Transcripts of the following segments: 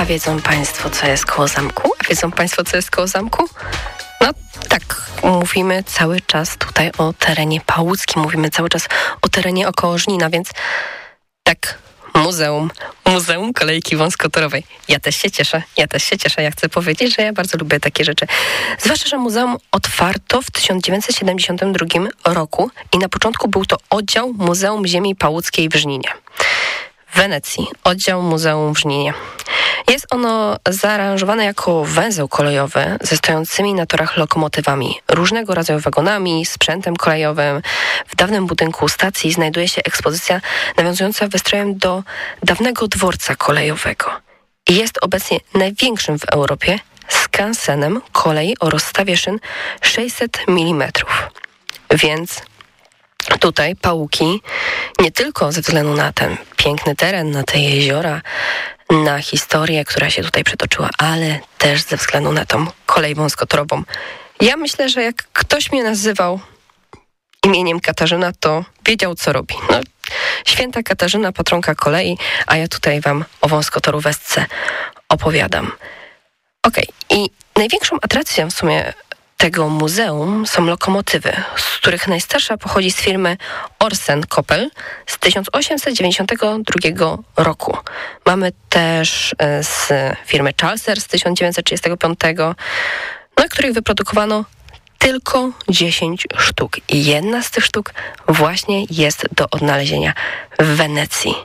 A wiedzą Państwo, co jest koło zamku? A wiedzą Państwo, co jest koło zamku? No tak, mówimy cały czas tutaj o terenie pałuckim, mówimy cały czas o terenie około Żnina, więc tak, Muzeum Kolejki Wąskotorowej. Ja też się cieszę. Ja chcę powiedzieć, że ja bardzo lubię takie rzeczy. Zwłaszcza, że muzeum otwarto w 1972 roku i na początku był to oddział Muzeum Ziemi Pałuckiej w Żninie. W Wenecji, oddział Muzeum w Żninie. Jest ono zaaranżowane jako węzeł kolejowy ze stojącymi na torach lokomotywami, różnego rodzaju wagonami, sprzętem kolejowym. W dawnym budynku stacji znajduje się ekspozycja nawiązująca wystrojem do dawnego dworca kolejowego. I jest obecnie największym w Europie skansenem kolei o rozstawie szyn 600 mm. Więc tutaj Pałuki, nie tylko ze względu na ten piękny teren, na te jeziora, na historię, która się tutaj przetoczyła, ale też ze względu na tą kolej wąskotorową. Ja myślę, że jak ktoś mnie nazywał imieniem Katarzyna, to wiedział, co robi. No, święta Katarzyna, patronka kolei, a ja tutaj wam o wąskotorówce opowiadam. Okej, i największą atrakcją w sumie tego muzeum są lokomotywy, z których najstarsza pochodzi z firmy Orsen-Koppel z 1892 roku. Mamy też z firmy Chalser z 1935, no, których wyprodukowano tylko 10 sztuk. I jedna z tych sztuk właśnie jest do odnalezienia w Wenecji.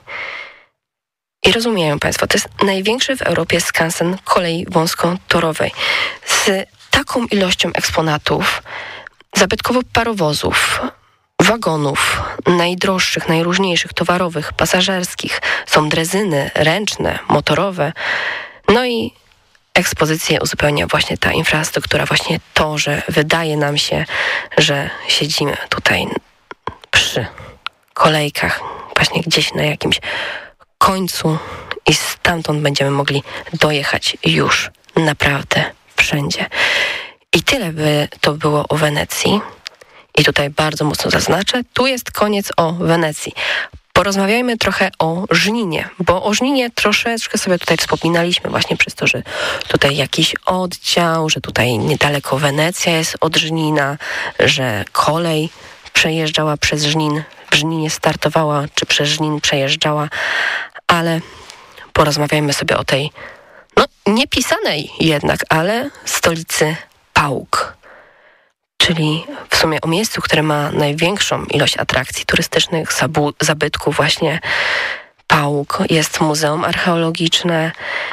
I rozumieją Państwo, to jest największy w Europie skansen kolei wąskotorowej z taką ilością eksponatów, zabytkowo-parowozów, wagonów, najdroższych, najróżniejszych, towarowych, pasażerskich. Są drezyny ręczne, motorowe. No i ekspozycję uzupełnia właśnie ta infrastruktura, właśnie to, że wydaje nam się, że siedzimy tutaj przy kolejkach, właśnie gdzieś na jakimś końcu i stamtąd będziemy mogli dojechać już naprawdę wszędzie. I tyle by to było o Wenecji. I tutaj bardzo mocno zaznaczę, tu jest koniec o Wenecji. Porozmawiajmy trochę o Żninie, bo o Żninie troszeczkę sobie tutaj wspominaliśmy właśnie przez to, że tutaj jakiś oddział, że tutaj niedaleko Wenecja jest od Żnina, że kolej przejeżdżała przez Żnin, w Żninie startowała, czy przez Żnin przejeżdżała, ale porozmawiajmy sobie o tej, no niepisanej jednak, ale stolicy Pałuk, czyli w sumie o miejscu, które ma największą ilość atrakcji turystycznych, zabytków właśnie Pałuk. Jest muzeum archeologiczne.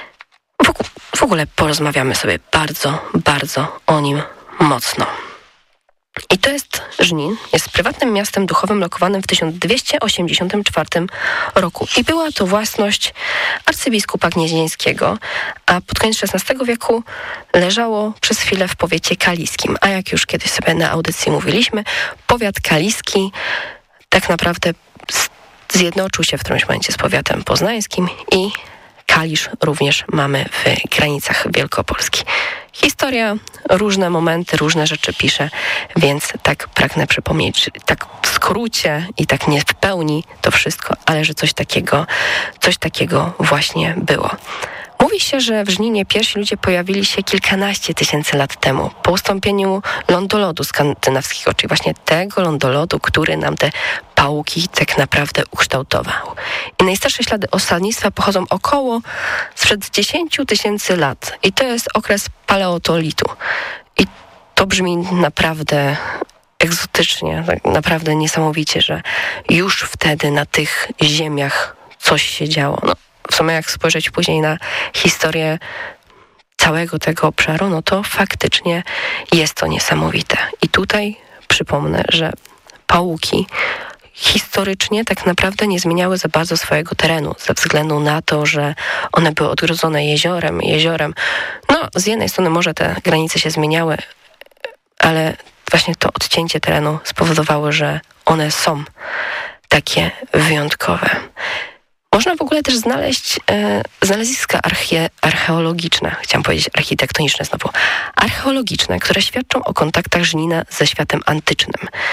W ogóle porozmawiamy sobie bardzo o nim mocno. I to jest Żnin, jest prywatnym miastem duchowym lokowanym w 1284 roku. I była to własność arcybiskupa gnieźnieńskiego, a pod koniec XVI wieku leżało przez chwilę w powiecie kaliskim. A jak już kiedyś sobie na audycji mówiliśmy, powiat kaliski tak naprawdę zjednoczył się w którymś momencie z powiatem poznańskim i Kalisz również mamy w granicach Wielkopolski. Historia, różne momenty, różne rzeczy pisze, więc tak pragnę przypomnieć, tak w skrócie i tak nie w pełni to wszystko, ale że coś takiego właśnie było. Mówi się, że w Żninie pierwsi ludzie pojawili się kilkanaście tysięcy lat temu, po ustąpieniu lądolodu skandynawskiego, czyli właśnie tego lądolodu, który nam te Pałuki tak naprawdę ukształtował. I najstarsze ślady osadnictwa pochodzą około sprzed 10 tysięcy lat. I to jest okres paleotolitu. I to brzmi naprawdę egzotycznie, tak naprawdę niesamowicie, że już wtedy na tych ziemiach coś się działo. No, w sumie jak spojrzeć później na historię całego tego obszaru, no to faktycznie jest to niesamowite. I tutaj przypomnę, że Pałuki historycznie tak naprawdę nie zmieniały za bardzo swojego terenu, ze względu na to, że one były odgrodzone jeziorem. No, z jednej strony może te granice się zmieniały, ale właśnie to odcięcie terenu spowodowało, że one są takie wyjątkowe. Można w ogóle też znaleźć znaleziska archeologiczne, chciałam powiedzieć architektoniczne znowu, archeologiczne, które świadczą o kontaktach Żnina ze światem antycznym.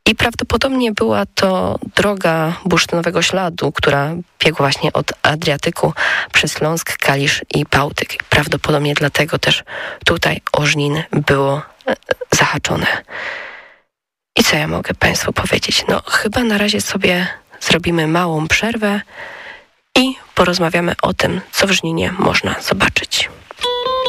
I prawdopodobnie była to droga bursztynowego śladu, która biegła właśnie od Adriatyku przez Śląsk, Kalisz i Bałtyk. Prawdopodobnie dlatego też tutaj o Żnin było zahaczone. I co ja mogę Państwu powiedzieć? No chyba na razie sobie zrobimy małą przerwę i porozmawiamy o tym, co w Żninie można zobaczyć.